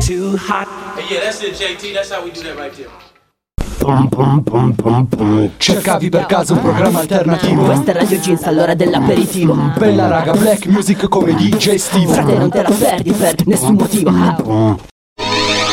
too hot. Hey, yeah, that's it, JT. That's how we do that right there. Cercavi per caso un programma alternativo? Questa è Radio Jeans all'ora dell'aperitivo. Bella raga, black music come DJ Steve. Frate non te la perdi per nessun motivo.